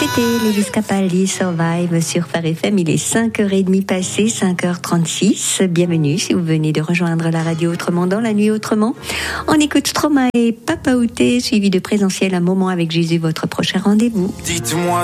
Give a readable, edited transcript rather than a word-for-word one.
C'était Lewis Capaldi, Survive sur Phare FM. Il est 5h30 passé, 5h36. Bienvenue si vous venez de rejoindre la radio Autrement dans la nuit autrement. On écoute Stromae et Papa Outé, suivi de Présentiel, un moment avec Jésus, votre prochain rendez-vous. Dites-moi